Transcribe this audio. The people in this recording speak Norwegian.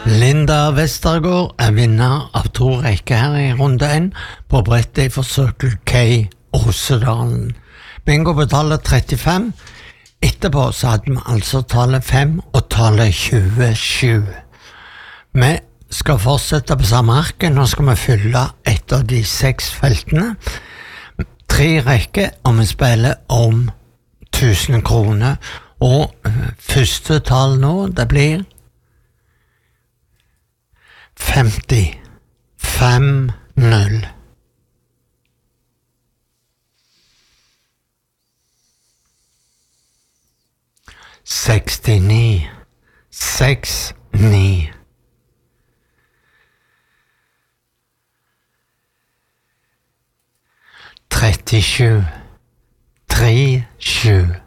Linda Westergaard er vinner av 2 rekker her i runde 1 på brettet for Circle K Osedalen. Bingo på tallet 35. Etterpå så hadde vi altså tallet 5 og tallet 27. Vi skal fortsette på samme arket. Nå skal vi fylle et av de 6 feltene. 3 rekker, og vi spiller om 1000 kroner. Og første tall nå, det blir 50 5-0. Sekstini 6-9. 37 3-7.